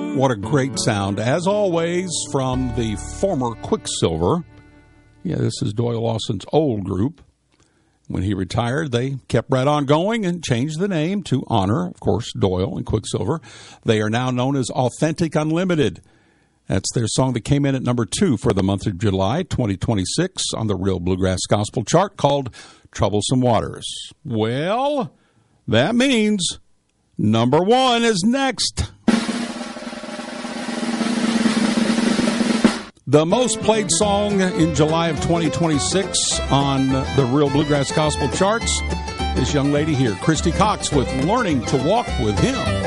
What a great sound, as always, from the former Quicksilver. Yeah, this is Doyle Lawson's old group. When he retired, they kept right on going and changed the name to honor, of course, Doyle and Quicksilver. They are now known as Authentic Unlimited. That's their song that came in at number 2 for the month of July 2026 on the Real Bluegrass Gospel chart, called Troublesome Waters. Well, that means number 1 is next. The most played song in July of 2026 on the Real Bluegrass Gospel charts, this young lady here, Christy Cox, with Learning to Walk with Him.